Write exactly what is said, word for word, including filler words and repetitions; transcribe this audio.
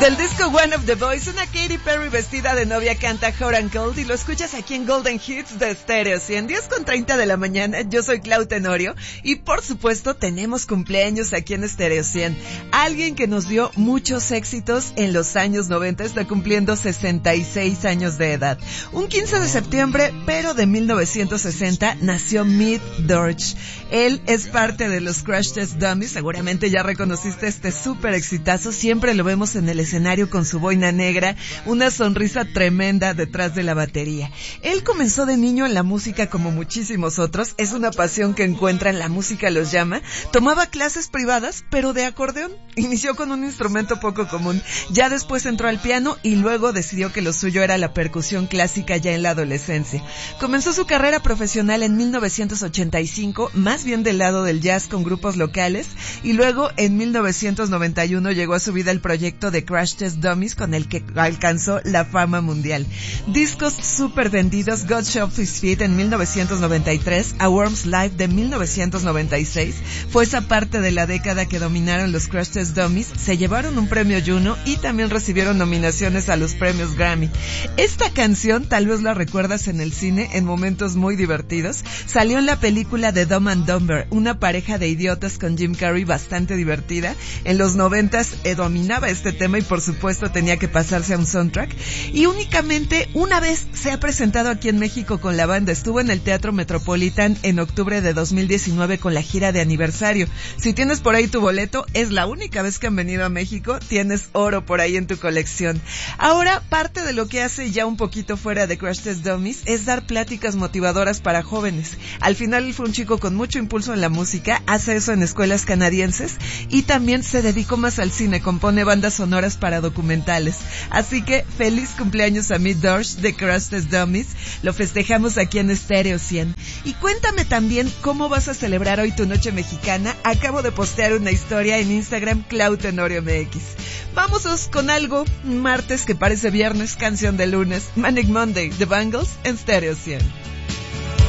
Del disco One of the Boys, una Katy Perry vestida de novia canta Hot and Cold y lo escuchas aquí en Golden Hits de Stereo cien, diez con treinta de la mañana. Yo soy Clau Tenorio y por supuesto tenemos cumpleaños aquí en Stereo cien. Alguien que nos dio muchos éxitos en los años noventa está cumpliendo sesenta y seis años de edad. Un quince de septiembre, pero de mil novecientos sesenta, nació Meat Dorch. Él es parte de los Crash Test Dummies, seguramente ya reconociste este súper exitazo, siempre lo vemos en el escenario con su boina negra, una sonrisa tremenda detrás de la batería. Él comenzó de niño en la música como muchísimos otros, es una pasión que encuentra en la música, los llama. Tomaba clases privadas, pero de acordeón. Inició con un instrumento poco común, ya después entró al piano y luego decidió que lo suyo era la percusión clásica ya en la adolescencia. Comenzó su carrera profesional en mil novecientos ochenta y cinco, más bien del lado del jazz con grupos locales, y luego en mil novecientos noventa y uno llegó a su vida el proyecto de Crash Test Dummies con el que alcanzó la fama mundial. Discos súper vendidos: God Shop His Feet en mil novecientos noventa y tres, A Worm's Life de mil novecientos noventa y seis. Fue esa parte de la década que dominaron los Crash Test Dummies, se llevaron un premio Juno y también recibieron nominaciones a los premios Grammy. Esta canción tal vez la recuerdas en el cine en momentos muy divertidos. Salió en la película de Dumb and Dumber, una pareja de idiotas con Jim Carrey bastante divertida. En los noventas eh, dominaba este tema y por supuesto tenía que pasarse a un soundtrack. Y únicamente una vez se ha presentado aquí en México con la banda. Estuvo en el Teatro Metropolitan en octubre de dos mil diecinueve con la gira de aniversario. Si tienes por ahí tu boleto, es la única vez que han venido a México, tienes oro por ahí en tu colección. Ahora, parte de lo que hace ya un poquito fuera de Crash Test Dummies es dar pláticas motivadoras para jóvenes. Al final él fue un chico con mucho impulso en la música, hace eso en escuelas canadienses y también se dedicó más al cine, compone bandas sonoras para documentales. Así que feliz cumpleaños a Meat Dorch de Crash Test Dummies, lo festejamos aquí en Stereo cien. Y cuéntame también cómo vas a celebrar hoy tu noche mexicana. Acabo de postear una historia en Instagram, Clau Tenorio M X. Vámonos con algo, martes que parece viernes, canción de lunes, Manic Monday, The Bangles en Stereo cien.